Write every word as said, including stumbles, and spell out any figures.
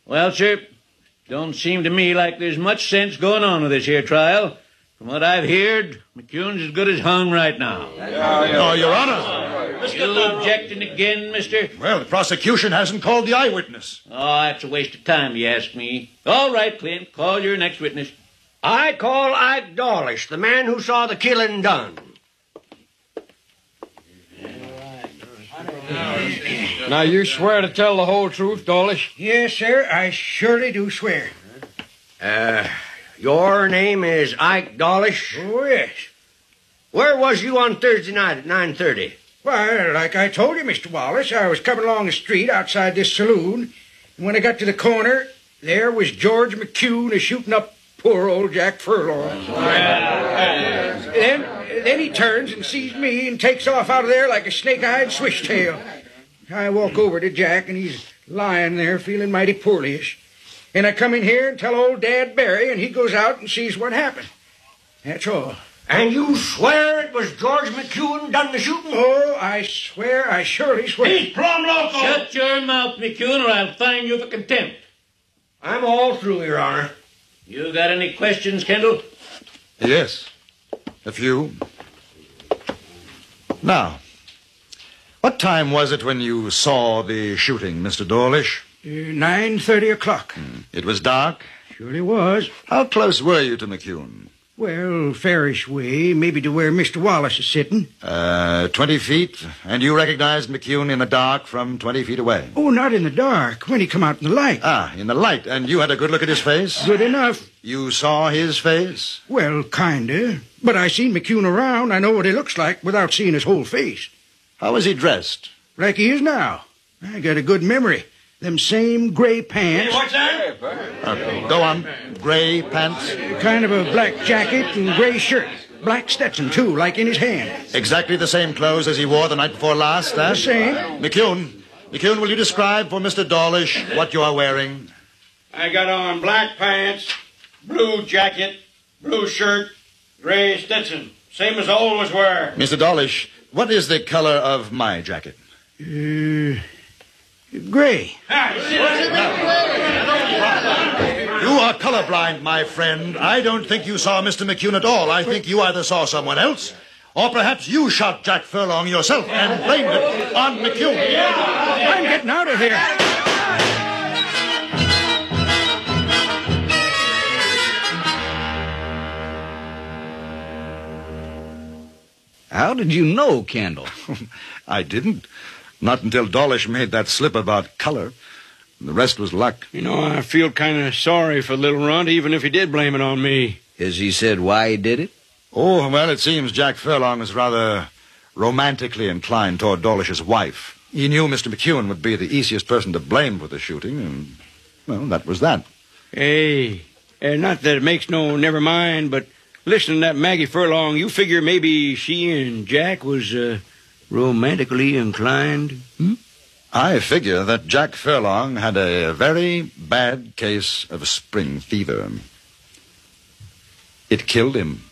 Well, sir, don't seem to me like there's much sense going on with this here trial. From what I've heard, McCune's as good as hung right now. Yeah, yeah. No, Your Honor. Still objecting again, mister? Well, the prosecution hasn't called the eyewitness. Oh, that's a waste of time, you ask me. All right, Clint, call your next witness. I call Ike Dawlish, the man who saw the killing done. Now, you swear to tell the whole truth, Dawlish? Yes, sir, I surely do swear. Uh, your name is Ike Dawlish? Oh, yes. Where was you on Thursday night at nine thirty? Why, like I told you, Mister Wallace, I was coming along the street outside this saloon, and when I got to the corner, there was George McCune a-shooting up poor old Jack Furlong. then, then he turns and sees me and takes off out of there like a snake-eyed swishtail. I walk over to Jack, and he's lying there feeling mighty poorly-ish. And I come in here and tell old Dad Barry, and he goes out and sees what happened. That's all. And you swear it was George McCune done the shooting? Oh, I swear, I surely swear. He's plumb loco! Shut your mouth, McCune, or I'll fine you for contempt. I'm all through, Your Honor. You got any questions, Kendall? Yes, a few. Now, what time was it when you saw the shooting, Mister Dawlish? Uh, nine thirty o'clock. Hmm. It was dark? Surely was. How close were you to McCune? Well, fairish way, maybe to where Mister Wallace is sitting. Uh, twenty feet, and you recognized McCune in the dark from twenty feet away? Oh, not in the dark, when he come out in the light. Ah, in the light, and you had a good look at his face? Good enough. You saw his face? Well, kinda. But I seen McCune around. I know what he looks like without seeing his whole face. How was he dressed? Like he is now. I got a good memory. Them same gray pants. Hey, what's that? Uh, go on. Gray pants? Kind of a black jacket and gray shirt. Black Stetson, too, like in his hand. Exactly the same clothes as he wore the night before last, eh? The same. McCune, McCune, will you describe for Mister Dawlish what you are wearing? I got on black pants, blue jacket, blue shirt, gray Stetson. Same as I always wear. Mister Dawlish, what is the color of my jacket? Uh... Gray. You are colorblind, my friend. I don't think you saw Mister McCune at all. I think you either saw someone else, or perhaps you shot Jack Furlong yourself and blamed it on McCune. I'm getting out of here. How did you know, Kendall? I didn't. Not until Dawlish made that slip about color. The rest was luck. You know, I feel kind of sorry for Little Runt, even if he did blame it on me. Has he said why he did it? Oh, well, it seems Jack Furlong is rather romantically inclined toward Dawlish's wife. He knew Mister McCune would be the easiest person to blame for the shooting, and, well, that was that. Hey, uh, not that it makes no never mind, but listening to that Maggie Furlong, you figure maybe she and Jack was, uh... romantically inclined? Hmm? I figure that Jack Furlong had a very bad case of spring fever. It killed him.